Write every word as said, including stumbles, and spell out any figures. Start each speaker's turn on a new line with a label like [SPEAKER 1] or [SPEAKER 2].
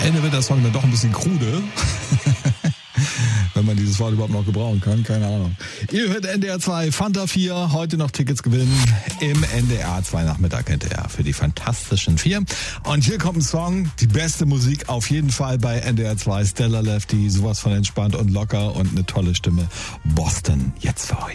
[SPEAKER 1] Ende wird der Song dann doch ein bisschen krude. Wenn man dieses Wort überhaupt noch gebrauchen kann, keine Ahnung. Ihr hört N D R zwei, Fanta vier, heute noch Tickets gewinnen im N D R zwei Nachmittag hinterher für die Fantastischen Vier. Und hier kommt ein Song, die beste Musik auf jeden Fall bei N D R zwei, Stella Lefty, sowas von entspannt und locker und eine tolle Stimme. Boston, jetzt für euch.